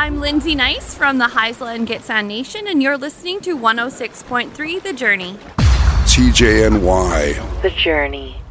I'm Lindsay Nice from the Haisla and Gitxsan Nation, and you're listening to 106.3 The Journey. CJNY. The Journey.